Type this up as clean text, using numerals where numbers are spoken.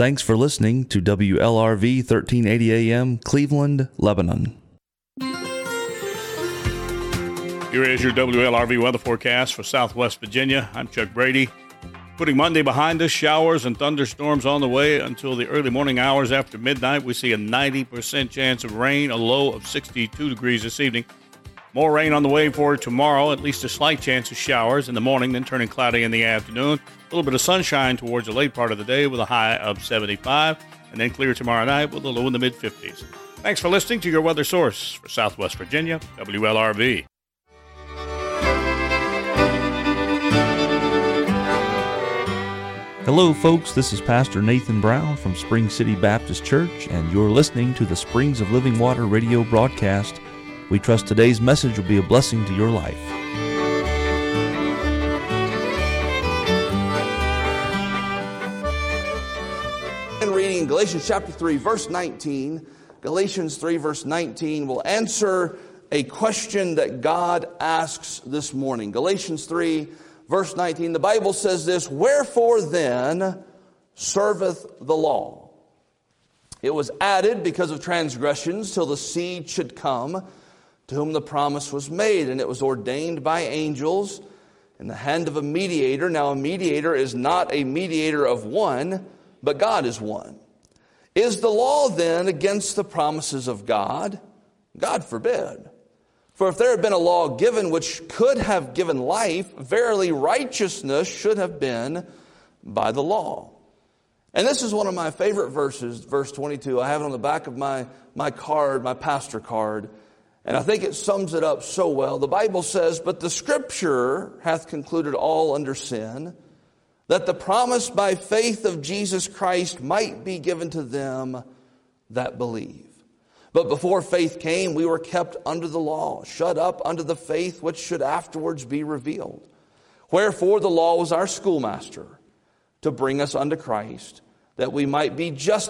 Thanks for listening to WLRV 1380 AM, Cleveland, Lebanon. Here is your WLRV weather forecast for Southwest Virginia. I'm Chuck Brady. Putting Monday behind us, showers and thunderstorms on the way until the early morning hours after midnight. We see a 90% chance of rain, a low of 62 degrees this evening. More rain on the way for tomorrow, at least a slight chance of showers in the morning, then turning cloudy in the afternoon. A little bit of sunshine towards the late part of the day with a high of 75, and then clear tomorrow night with a low in the mid-50s. Thanks for listening to your weather source for Southwest Virginia, WLRV. Hello, folks. This is Pastor Nathan Brown from Spring City Baptist Church, and you're listening to the Springs of Living Water radio broadcast. We trust today's message will be a blessing to your life. And reading Galatians chapter 3, verse 19. Galatians 3, verse 19 will answer a question that God asks this morning. Galatians 3, verse 19, the Bible says this, "Wherefore then serveth the law? It was added because of transgressions till the seed should come, to whom the promise was made, and it was ordained by angels in the hand of a mediator." Now a mediator is not a mediator of one, but God is one. "Is the law then against the promises of God? God forbid. For if there had been a law given which could have given life, verily righteousness should have been by the law." And this is one of my favorite verses, verse 22. I have it on the back of my card, my pastor card, and I think it sums it up so well. The Bible says, "But the Scripture hath concluded all under sin, that the promise by faith of Jesus Christ might be given to them that believe. But before faith came, we were kept under the law, shut up under the faith which should afterwards be revealed. Wherefore the law was our schoolmaster, to bring us unto Christ, that we might be justified